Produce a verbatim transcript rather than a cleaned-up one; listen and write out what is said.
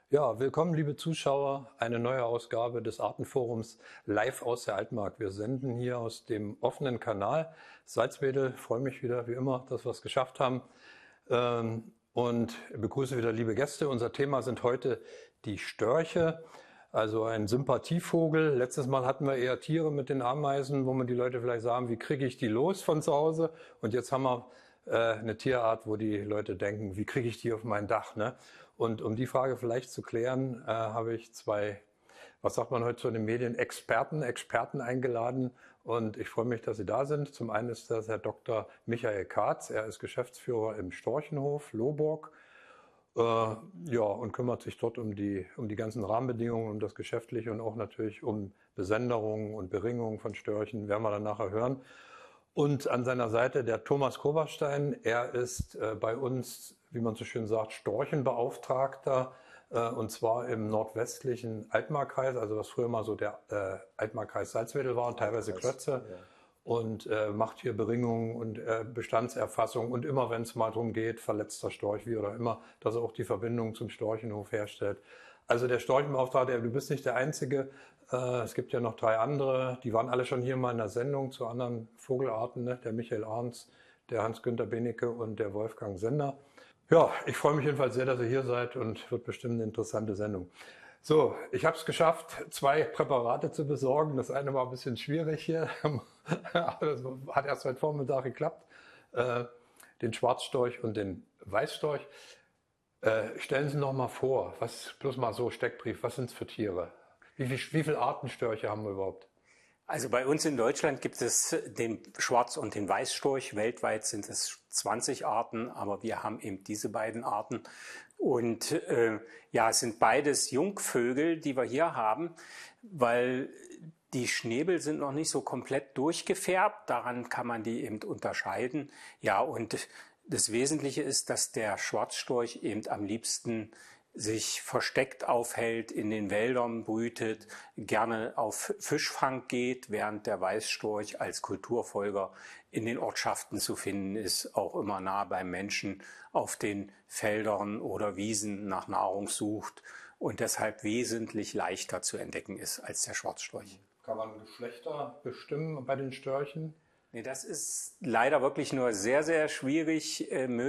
Ja, willkommen, liebe Zuschauer. Eine neue Ausgabe des Artenforums live aus der Altmark. Wir senden hier aus dem offenen Kanal Salzwedel. Ich freue mich wieder, wie immer, dass wir es geschafft haben. Ähm, und begrüße wieder liebe Gäste. Unser Thema sind heute die Störche, also ein Sympathievogel. Letztes Mal hatten wir eher Tiere mit den Ameisen, wo man die Leute vielleicht sagen, wie kriege ich die los von zu Hause? Und jetzt haben wir äh, eine Tierart, wo die Leute denken, wie kriege ich die auf mein Dach? Ne? Und um die Frage vielleicht zu klären, äh, habe ich zwei, was sagt man heute zu den Medien, Experten, Experten eingeladen. Und ich freue mich, dass Sie da sind. Zum einen ist das Herr Doktor Michael Katz. Er ist Geschäftsführer im Storchenhof Lohburg. Äh, ja, und kümmert sich dort um die, um die ganzen Rahmenbedingungen, um das Geschäftliche und auch natürlich um Besenderung und Beringung von Störchen. Werden wir dann nachher hören. Und an seiner Seite der Thomas Koberstein. Er ist äh, bei uns, wie man so schön sagt, Storchenbeauftragter, äh, und zwar im nordwestlichen Altmarkkreis, also was früher mal so der äh, Altmarkkreis Salzwedel war, und teilweise Klötze. Ja. Und äh, macht hier Beringungen und äh, Bestandserfassung. Und immer, wenn es mal darum geht, verletzter Storch, wie oder immer, dass er auch die Verbindung zum Storchenhof herstellt. Also der Storchenbeauftragte, du bist nicht der Einzige. Äh, es gibt ja noch drei andere. Die waren alle schon hier mal in der Sendung zu anderen Vogelarten. Ne? Der Michael Arns, der Hans-Günther Benecke und der Wolfgang Sender. Ja, ich freue mich jedenfalls sehr, dass ihr hier seid und wird bestimmt eine interessante Sendung. So, ich habe es geschafft, zwei Präparate zu besorgen. Das eine war ein bisschen schwierig hier, aber das hat erst heute Vormittag geklappt. Äh, den Schwarzstorch und den Weißstorch. Äh, stellen Sie noch mal vor, was, bloß mal so Steckbrief, was sind es für Tiere? Wie, viel, wie viele Artenstörche haben wir überhaupt? Also bei uns in Deutschland gibt es den Schwarz- und den Weißstorch. Weltweit sind es zwanzig Arten, aber wir haben eben diese beiden Arten. Und äh, ja, es sind beides Jungvögel, die wir hier haben, weil die Schnäbel sind noch nicht so komplett durchgefärbt. Daran kann man die eben unterscheiden. Ja, und das Wesentliche ist, dass der Schwarzstorch eben am liebsten sich versteckt aufhält, in den Wäldern brütet, gerne auf Fischfang geht, während der Weißstorch als Kulturfolger in den Ortschaften zu finden ist, auch immer nah beim Menschen auf den Feldern oder Wiesen nach Nahrung sucht und deshalb wesentlich leichter zu entdecken ist als der Schwarzstorch. Kann man Geschlechter bestimmen bei den Störchen? Nee, das ist leider wirklich nur sehr, sehr schwierig äh, möglich.